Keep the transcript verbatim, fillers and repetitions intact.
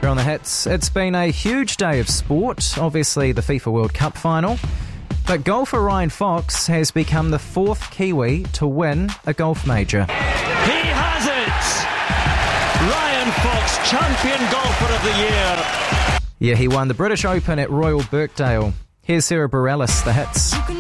Parker on the hits. It's been a huge day of sport, obviously the FIFA World Cup final. But golfer Ryan Fox has become the fourth Kiwi to win a golf major. He has it! Ryan Fox, champion golfer of the year. Yeah, he won the British Open at Royal Birkdale. Here's Sarah Bareilles, the hits.